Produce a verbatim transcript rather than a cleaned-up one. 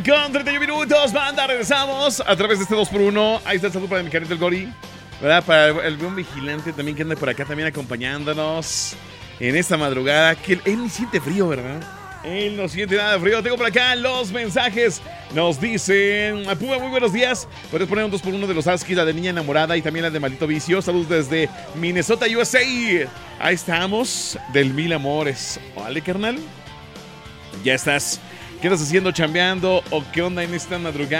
con treinta y uno minutos, banda, regresamos a través de este dos por uno. Ahí está el saludo para mi carita el Gori, ¿verdad? Para el buen vigilante también que anda por acá también acompañándonos en esta madrugada, que él, él ni siente frío, ¿verdad? Él no siente nada de frío. Tengo por acá los mensajes. Nos dicen: Puma, muy buenos días. Puedes poner un dos por uno de los Husky, la de Niña Enamorada y también la de Maldito Vicio. Saludos desde Minnesota, U S A. Ahí estamos, del Mil Amores. Vale, carnal. Ya estás. ¿Qué estás haciendo, chambeando? ¿O qué onda en esta madrugada?